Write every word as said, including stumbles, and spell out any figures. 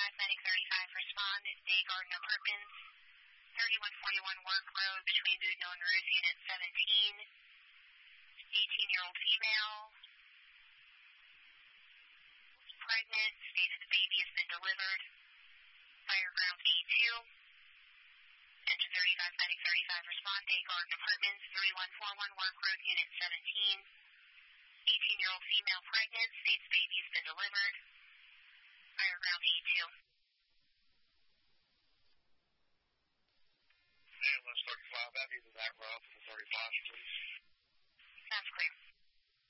thirty-five, Medic thirty-five, respond. Day Garden Apartments, thirty-one forty-one Work Road between Boudinot and Ruse, Unit seventeen. eighteen-year-old female, pregnant, stated the baby has been delivered. Fire ground A two. Engine thirty-five, Medic thirty-five, respond. Day Garden Apartments, thirty-one forty-one Work Road, Unit seventeen. eighteen-year-old female pregnant, states baby has been delivered. Fire ground A two. Ambulance thirty-five, I needed that route for the thirty-five, please. Sounds clear.